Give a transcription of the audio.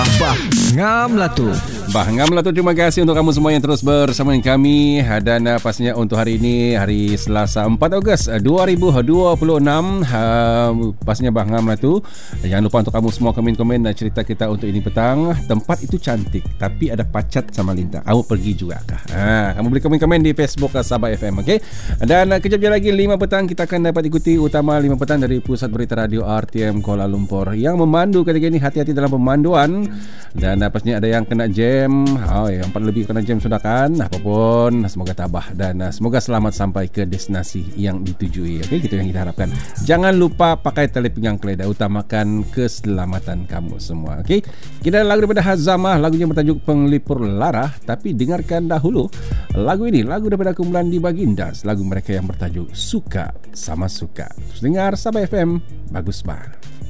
Ngam lah tu. Terima kasih untuk kamu semua yang terus bersama dengan kami. Dan pastinya untuk hari ini, hari Selasa 4 Ogos 2026, pastinya Ngam lah tu. Jangan lupa untuk kamu semua komen-komen cerita kita untuk ini petang. Tempat itu cantik tapi ada pacat sama lintang. Kamu pergi juga kah? Kamu boleh komen-komen di Facebook Sabah FM, okey? Dan kejap lagi 5 petang kita akan dapat ikuti utama 5 petang dari Pusat Berita Radio RTM Kuala Lumpur. Yang memandu ketika ini, hati-hati dalam pemanduan. Dan pastinya ada yang kena jam. Yang 4 lebih kena jam sudah kan. Apapun, semoga tabah dan semoga selamat sampai ke destinasi yang ditujui. Okey, itu yang kita harapkan. Jangan lupa pakai tali pinggang keledai, utamakan keselamatan kamu semua. Okey, kita ada lagu daripada Hazamah, lagunya bertajuk Penglipur Lara. Tapi dengarkan dahulu lagu ini, lagu daripada kumpulan di Bagindas, lagu mereka yang bertajuk Suka Sama Suka. Terus dengar Sabah FM, bagus banget.